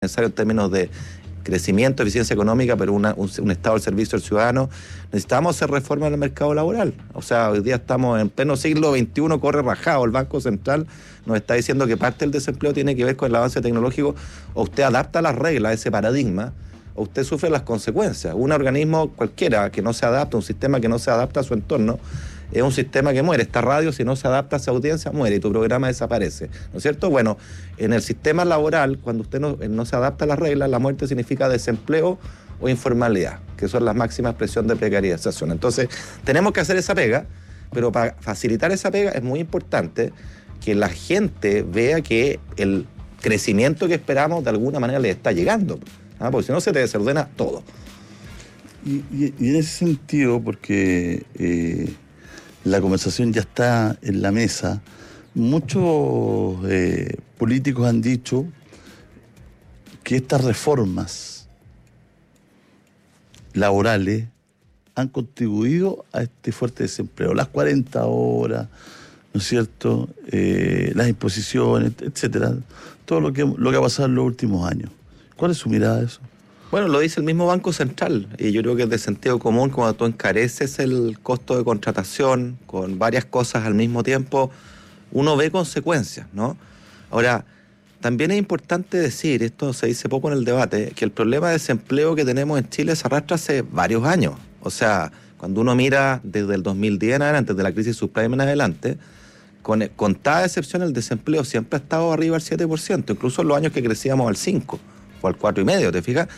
necesario en términos de crecimiento, eficiencia económica, pero un estado al servicio del ciudadano. Necesitamos hacer reformas en el mercado laboral. O sea, hoy día estamos en pleno siglo XXI, corre rajado. El Banco Central nos está diciendo que parte del desempleo tiene que ver con el avance tecnológico. O usted adapta las reglas a ese paradigma, o usted sufre las consecuencias. Un organismo cualquiera que no se adapta, un sistema que no se adapta a su entorno, es un sistema que muere. Esta radio, si no se adapta a esa audiencia, muere y tu programa desaparece, ¿no es cierto? Bueno, en el sistema laboral, cuando usted no se adapta a las reglas, la muerte significa desempleo o informalidad, que son las máximas expresiones de precarización. Entonces, tenemos que hacer esa pega, pero para facilitar esa pega es muy importante que la gente vea que el crecimiento que esperamos de alguna manera le está llegando, porque si no se te desordena todo. Y en ese sentido, porque la conversación ya está en la mesa, muchos políticos han dicho que estas reformas laborales han contribuido a este fuerte desempleo. Las 40 horas, ¿no es cierto? Las imposiciones, etcétera. Todo lo que ha pasado en los últimos años. ¿Cuál es su mirada de eso? Bueno, lo dice el mismo Banco Central, y yo creo que es de sentido común cuando tú encareces el costo de contratación con varias cosas al mismo tiempo, uno ve consecuencias, ¿no? Ahora, también es importante decir, esto se dice poco en el debate, que el problema de desempleo que tenemos en Chile se arrastra hace varios años. O sea, cuando uno mira desde el 2010 en adelante, desde la crisis subprime en adelante, con contada excepción el desempleo siempre ha estado arriba al 7%, incluso en los años que crecíamos al 5% o al 4,5%, ¿te fijas?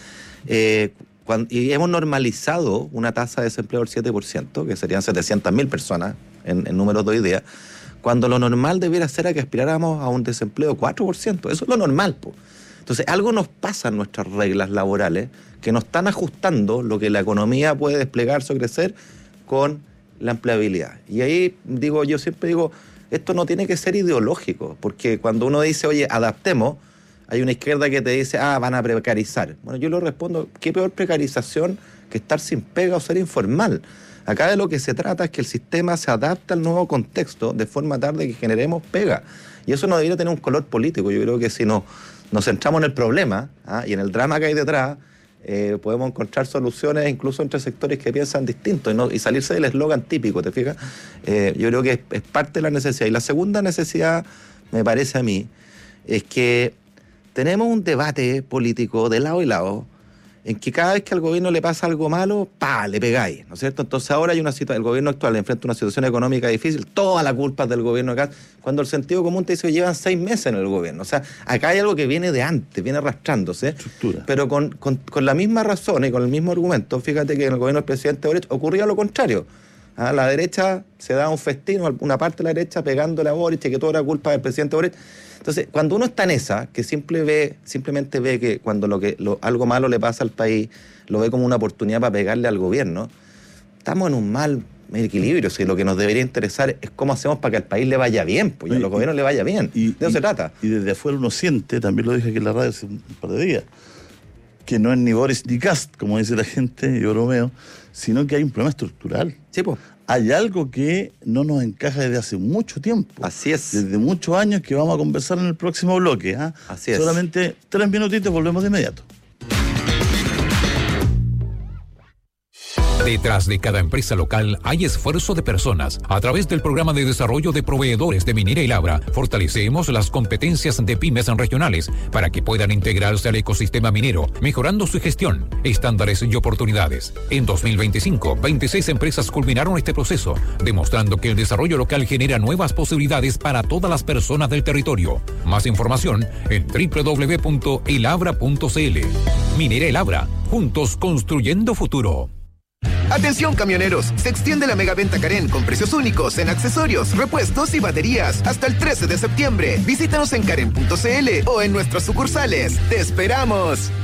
Y hemos normalizado una tasa de desempleo del 7%, que serían 700.000 personas en números de hoy día, cuando lo normal debiera ser a que aspiráramos a un desempleo de 4%. Eso es lo normal, po. Entonces, algo nos pasa en nuestras reglas laborales que nos están ajustando lo que la economía puede desplegarse o crecer con la empleabilidad. Y ahí yo siempre digo, esto no tiene que ser ideológico, porque cuando uno dice, oye, adaptemos, hay una izquierda que te dice, van a precarizar. Bueno, yo le respondo, ¿qué peor precarización que estar sin pega o ser informal? Acá de lo que se trata es que el sistema se adapte al nuevo contexto de forma tal de que generemos pega. Y eso no debería tener un color político. Yo creo que si nos centramos en el problema y en el drama que hay detrás, podemos encontrar soluciones incluso entre sectores que piensan distinto y salirse del eslogan típico, ¿te fijas? Yo creo que es parte de la necesidad. Y la segunda necesidad, me parece a mí, es que tenemos un debate político de lado y lado en que cada vez que al gobierno le pasa algo malo, le pegáis, ¿no es cierto? Entonces ahora hay el gobierno actual enfrenta una situación económica difícil, toda la culpa es del gobierno acá, cuando el sentido común te dice que llevan 6 meses en el gobierno. O sea, acá hay algo que viene de antes, viene arrastrándose. Estructura. Pero con la misma razón y con el mismo argumento, fíjate que en el gobierno del presidente Boric ocurría lo contrario. La derecha se da un festín, una parte de la derecha pegándole a Boric, que todo era culpa del presidente Boric. Entonces, cuando uno está en esa, que simplemente ve que cuando algo malo le pasa al país, lo ve como una oportunidad para pegarle al gobierno, estamos en un mal equilibrio. Si lo que nos debería interesar es cómo hacemos para que al país le vaya bien, pues a los gobiernos le vaya bien. De eso se trata. Y desde afuera uno siente, también lo dije aquí en la radio hace un par de días, que no es ni Boris ni Kast, como dice la gente, yo bromeo, sino que hay un problema estructural. Sí, pues. Hay algo que no nos encaja desde hace mucho tiempo. Así es. Desde muchos años, que vamos a conversar en el próximo bloque. Así es. Solamente 3 minutitos, volvemos de inmediato. Detrás de cada empresa local hay esfuerzo de personas. A través del programa de desarrollo de proveedores de Minera y Labra, fortalecemos las competencias de pymes regionales para que puedan integrarse al ecosistema minero, mejorando su gestión, estándares y oportunidades. En 2025, 26 empresas culminaron este proceso, demostrando que el desarrollo local genera nuevas posibilidades para todas las personas del territorio. Más información en www.elabra.cl. Minera y Labra, juntos construyendo futuro. Atención camioneros, se extiende la megaventa Karen con precios únicos en accesorios, repuestos y baterías hasta el 13 de septiembre. Visítanos en karen.cl o en nuestras sucursales. ¡Te esperamos!